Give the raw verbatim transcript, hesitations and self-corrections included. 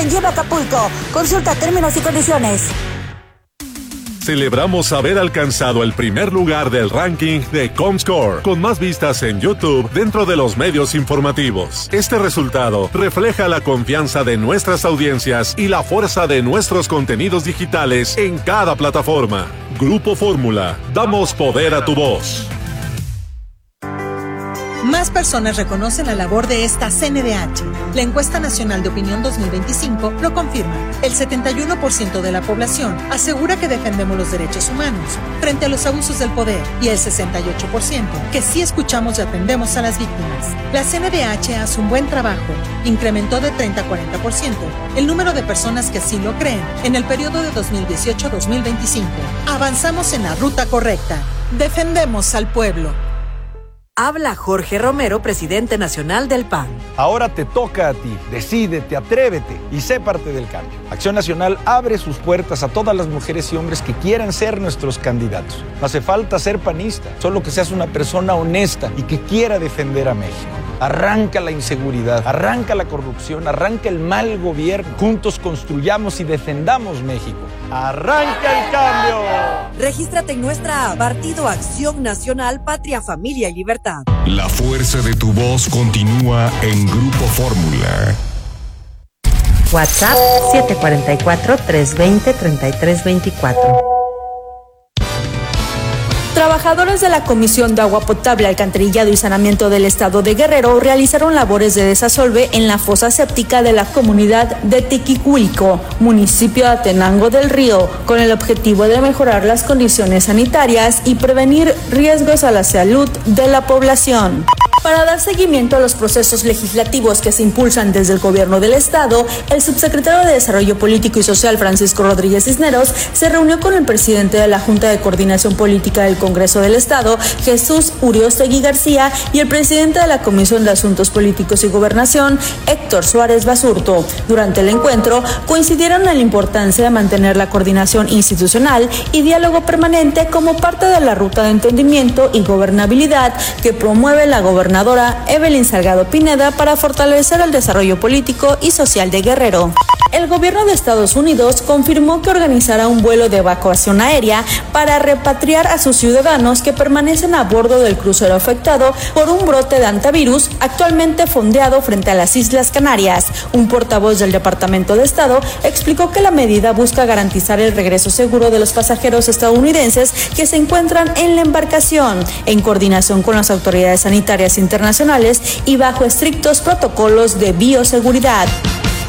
en lleno Acapulco. Consulta términos y condiciones. Celebramos haber alcanzado el primer lugar del ranking de Comscore, con más vistas en YouTube dentro de los medios informativos. Este resultado refleja la confianza de nuestras audiencias y la fuerza de nuestros contenidos digitales en cada plataforma. Grupo Fórmula, damos poder a tu voz. Más personas reconocen la labor de esta C N D H. La encuesta nacional de opinión dos mil veinticinco lo confirma. El setenta y uno por ciento de la población asegura que defendemos los derechos humanos frente a los abusos del poder y el sesenta y ocho por ciento que sí escuchamos y atendemos a las víctimas. La C N D H hace un buen trabajo. Incrementó de treinta a cuarenta por ciento el número de personas que así lo creen en el periodo de dos mil dieciocho a dos mil veinticinco. Avanzamos en la ruta correcta. Defendemos al pueblo. Habla Jorge Romero, presidente nacional del P A N. Ahora te toca a ti. Decídete, atrévete y sé parte del cambio. Acción Nacional abre sus puertas a todas las mujeres y hombres que quieran ser nuestros candidatos. No hace falta ser panista, solo que seas una persona honesta y que quiera defender a México. Arranca la inseguridad, arranca la corrupción, arranca el mal gobierno. Juntos construyamos y defendamos México. ¡Arranca el cambio! Regístrate en nuestra Partido Acción Nacional, Patria, Familia y Libertad. La fuerza de tu voz continúa en Grupo Fórmula. WhatsApp siete cuatro cuatro, tres dos cero, tres tres dos cuatro. Trabajadores de la Comisión de Agua Potable, Alcantarillado y Saneamiento del Estado de Guerrero realizaron labores de desasolve en la fosa séptica de la comunidad de Tiquicuilco, municipio de Atenango del Río, con el objetivo de mejorar las condiciones sanitarias y prevenir riesgos a la salud de la población. Para dar seguimiento a los procesos legislativos que se impulsan desde el gobierno del Estado, el subsecretario de Desarrollo Político y Social, Francisco Rodríguez Cisneros, se reunió con el presidente de la Junta de Coordinación Política del Congreso del Estado, Jesús Uriostegui García, y el presidente de la Comisión de Asuntos Políticos y Gobernación, Héctor Suárez Basurto. Durante el encuentro, coincidieron en la importancia de mantener la coordinación institucional y diálogo permanente como parte de la ruta de entendimiento y gobernabilidad que promueve la gobernabilidad Gobernadora Evelyn Salgado Pineda para fortalecer el desarrollo político y social de Guerrero. El gobierno de Estados Unidos confirmó que organizará un vuelo de evacuación aérea para repatriar a sus ciudadanos que permanecen a bordo del crucero afectado por un brote de hantavirus actualmente fondeado frente a las Islas Canarias. Un portavoz del Departamento de Estado explicó que la medida busca garantizar el regreso seguro de los pasajeros estadounidenses que se encuentran en la embarcación, en coordinación con las autoridades sanitarias internacionales y bajo estrictos protocolos de bioseguridad.